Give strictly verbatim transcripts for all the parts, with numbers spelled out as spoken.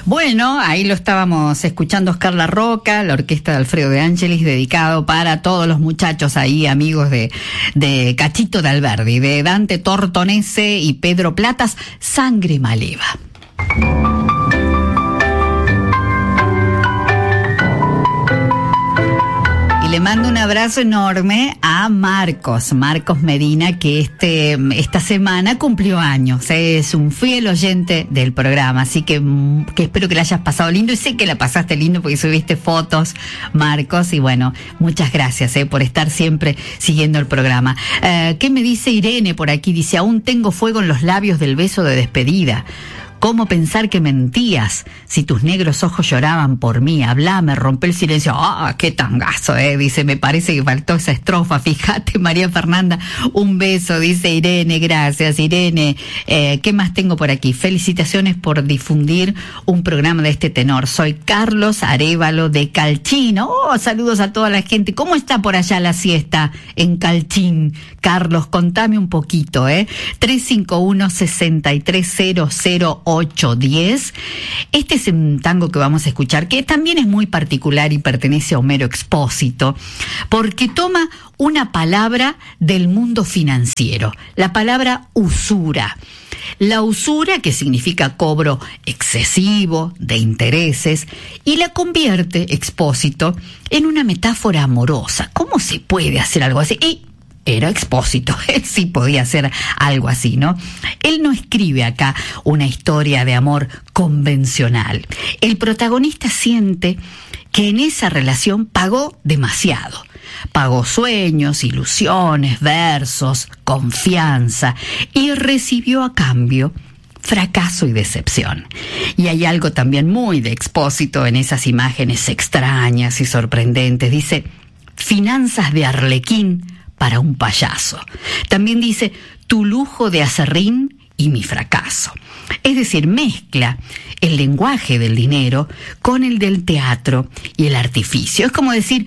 Bueno, ahí lo estábamos escuchando Oscar La Roca, la orquesta de Alfredo De Angelis, dedicado para todos los muchachos ahí, amigos de, de Cachito de Alberdi, de Dante Tortonese y Pedro Platas, Sangre Maleva. Le mando un abrazo enorme a Marcos, Marcos Medina, que este esta semana cumplió años. Es un fiel oyente del programa, así que, que espero que la hayas pasado lindo. Y sé que la pasaste lindo porque subiste fotos, Marcos. Y bueno, muchas gracias eh, por estar siempre siguiendo el programa. Eh, ¿Qué me dice Irene por aquí? Dice, aún tengo fuego en los labios del beso de despedida. ¿Cómo pensar que mentías si tus negros ojos lloraban por mí? Hablame, rompe el silencio. ¡Ah, qué tangazo! Eh, dice, me parece que faltó esa estrofa. Fíjate, María Fernanda, un beso, dice Irene. Gracias, Irene. Eh, ¿Qué más tengo por aquí? Felicitaciones por difundir un programa de este tenor. Soy Carlos Arévalo de Calchín. ¡Oh, saludos a toda la gente! ¿Cómo está por allá la siesta en Calchín? Carlos, contame un poquito, ¿eh? tres cinco uno, seis tres cero cero ocho diez. Este es un tango que vamos a escuchar, que también es muy particular y pertenece a Homero Expósito, porque toma una palabra del mundo financiero, la palabra usura. La usura, que significa cobro excesivo de intereses, y la convierte, Expósito, en una metáfora amorosa. ¿Cómo se puede hacer algo así? Y era Expósito, él sí podía hacer algo así, ¿no? Él no escribe acá una historia de amor convencional. El protagonista siente que en esa relación pagó demasiado. Pagó sueños, ilusiones, versos, confianza, y recibió a cambio fracaso y decepción. Y hay algo también muy de Expósito en esas imágenes extrañas y sorprendentes. Dice, finanzas de arlequín para un payaso. También dice, tu lujo de aserrín y mi fracaso. Es decir, mezcla el lenguaje del dinero con el del teatro y el artificio. Es como decir,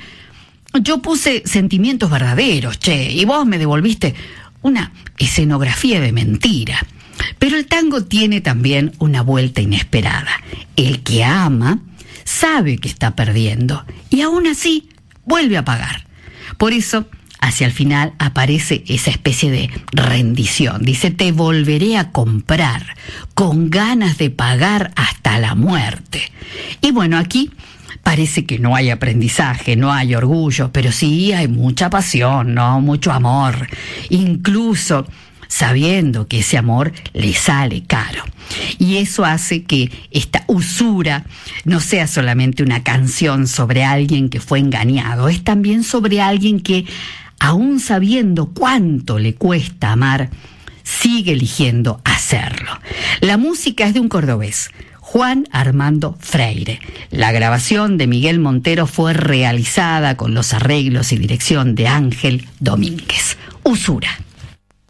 yo puse sentimientos verdaderos, che, y vos me devolviste una escenografía de mentira. Pero el tango tiene también una vuelta inesperada. El que ama sabe que está perdiendo y aún así vuelve a pagar. Por eso, hacia el final aparece esa especie de rendición. Dice, te volveré a comprar con ganas de pagar hasta la muerte. Y bueno, aquí parece que no hay aprendizaje, no hay orgullo, pero sí hay mucha pasión, ¿no? Mucho amor. Incluso sabiendo que ese amor le sale caro. Y eso hace que esta usura no sea solamente una canción sobre alguien que fue engañado, es también sobre alguien que, aún sabiendo cuánto le cuesta amar, sigue eligiendo hacerlo. La música es de un cordobés, Juan Armando Freire. La grabación de Miguel Montero fue realizada con los arreglos y dirección de Ángel Domínguez. Usura.